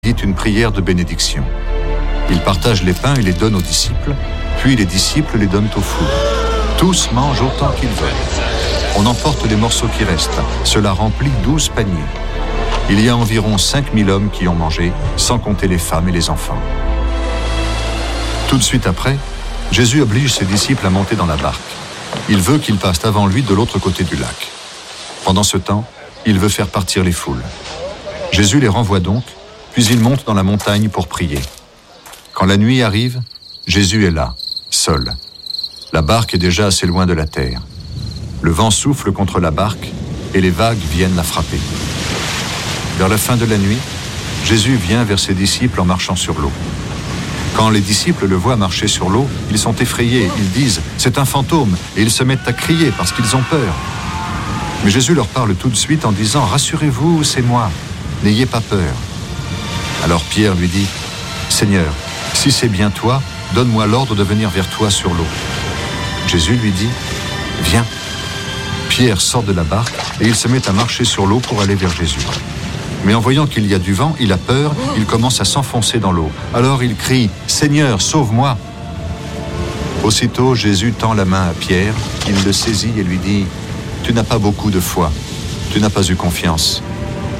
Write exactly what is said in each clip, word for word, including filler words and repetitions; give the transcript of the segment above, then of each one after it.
dit une prière de bénédiction. Il partage les pains et les donne aux disciples, puis les disciples les donnent aux foules. Tous mangent autant qu'ils veulent. On emporte les morceaux qui restent. Cela remplit douze paniers. Il y a environ cinq mille hommes qui ont mangé, sans compter les femmes et les enfants. Tout de suite après, Jésus oblige ses disciples à monter dans la barque. Il veut qu'ils passent avant lui de l'autre côté du lac. Pendant ce temps, il veut faire partir les foules. Jésus les renvoie donc, puis il monte dans la montagne pour prier. Quand la nuit arrive, Jésus est là, seul. La barque est déjà assez loin de la terre. Le vent souffle contre la barque et les vagues viennent la frapper. Vers la fin de la nuit, Jésus vient vers ses disciples en marchant sur l'eau. Quand les disciples le voient marcher sur l'eau, ils sont effrayés, ils disent « c'est un fantôme » et ils se mettent à crier parce qu'ils ont peur. Mais Jésus leur parle tout de suite en disant « rassurez-vous, c'est moi, n'ayez pas peur ». Alors Pierre lui dit « Seigneur, si c'est bien toi, donne-moi l'ordre de venir vers toi sur l'eau. » Jésus lui dit « Viens ». Pierre sort de la barque et il se met à marcher sur l'eau pour aller vers Jésus. Mais en voyant qu'il y a du vent, il a peur, il commence à s'enfoncer dans l'eau. Alors il crie « Seigneur, sauve-moi » Aussitôt, Jésus tend la main à Pierre, il le saisit et lui dit « Tu n'as pas beaucoup de foi, tu n'as pas eu confiance. Pourquoi ?»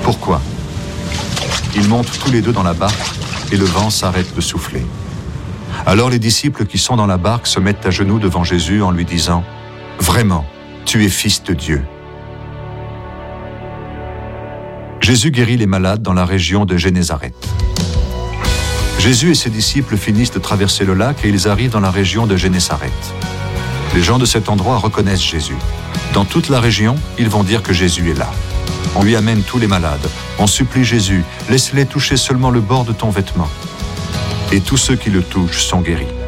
Ils montent tous les deux dans la barque et le vent s'arrête de souffler. Alors les disciples qui sont dans la barque se mettent à genoux devant Jésus en lui disant « Vraiment, tu es fils de Dieu. » Jésus guérit les malades dans la région de Génézareth. Jésus et ses disciples finissent de traverser le lac et ils arrivent dans la région de Génézareth. Les gens de cet endroit reconnaissent Jésus. Dans toute la région, ils vont dire que Jésus est là. On lui amène tous les malades. On supplie Jésus, laisse-les toucher seulement le bord de ton vêtement. Et tous ceux qui le touchent sont guéris.